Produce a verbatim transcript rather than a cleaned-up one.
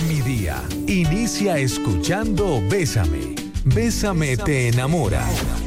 Mi día inicia escuchando Bésame. Bésame te enamora.